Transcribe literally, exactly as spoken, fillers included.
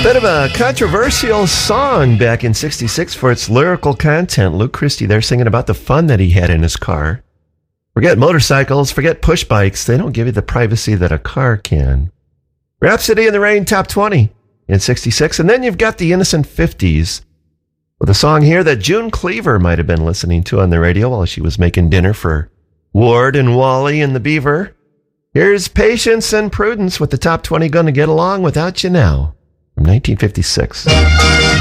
Bit of a controversial song back in sixty-six for its lyrical content. Luke Christie there singing about the fun that he had in his car. Forget motorcycles, forget push bikes. They don't give you the privacy that a car can. Rhapsody in the Rain, top twenty in sixty-six. And then you've got the Innocent fifties with a song here that June Cleaver might have been listening to on the radio while she was making dinner for Ward and Wally and the Beaver. Here's Patience and Prudence with the top twenty Gonna Get Along Without You Now from nineteen fifty-six.